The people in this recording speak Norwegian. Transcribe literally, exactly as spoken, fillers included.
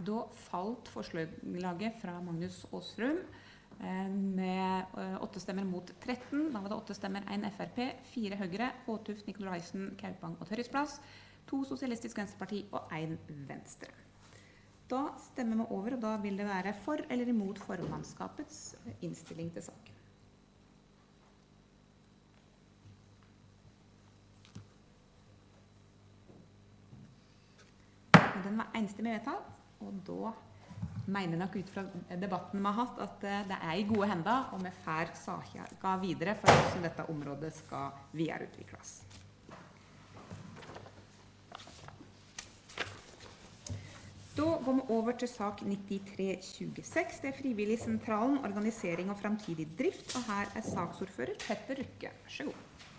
Da falt forslaget fra Magnus Åsrum med åtte stemmer mot tretten. Da var det åtte stemmer, en F R P, fire Høyre, Håtuft, Nikolaisen, Kaupang og Tørresplass, to Sosialistisk Venstreparti og en Venstre. Da stemmer vi over, og da vil det være for eller imot formannskapets innstilling til saken. Den var enstemmig vedtatt, og da mener nok ut fra debatten vi har hatt at det er i gode hender, og vi får saker videre for hvordan dette området skal videreutvikles. Da går vi over til sak nittitre tjueseks. Det er Frivilligsentralen, organisering og fremtidig drift, og her er saksordfører Petter Rykke. Vær så god.